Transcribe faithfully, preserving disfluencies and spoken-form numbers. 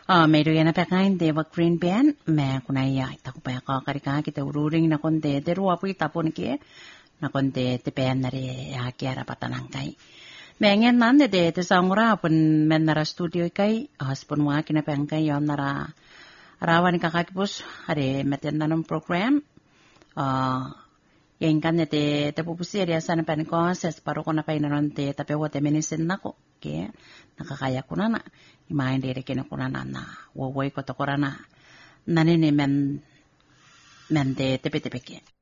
Ah, meron yan na pekain de wag green band, me kunaya ita ko pa ka karika kita ururing na konde de ruwa pu ita pun ke na konde te pen na re ya kiara patanang kai. Mengen nan de de sangura pun men nara studio kai has pun wa kina peng kai yon nara rawan kakakipus are meten nanum program ah yang kan te te pupusi area sana pen ko ses paro ko na pa inarante tapi wa te menisin nako ke nakakaya ko na na imain dire kina ko na na wo wo ko to ko na nanene men men te tepe tepe ke